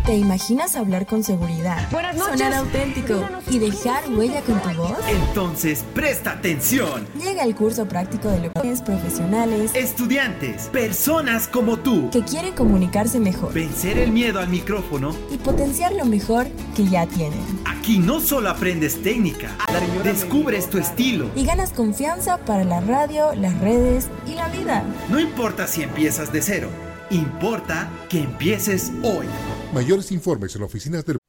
¿Te imaginas hablar con seguridad, sonar auténtico y dejar huella con tu voz? Entonces, presta atención. Llega el curso práctico de locutores profesionales, Estudiantes, personas como tú, que quieren comunicarse mejor, vencer el miedo al micrófono y potenciar lo mejor que ya tienen. Aquí no solo aprendes técnica, descubres tu estilo y ganas confianza para la radio, las redes y la vida. No importa si empiezas de cero, importa que empieces hoy. Mayores informes en oficinas del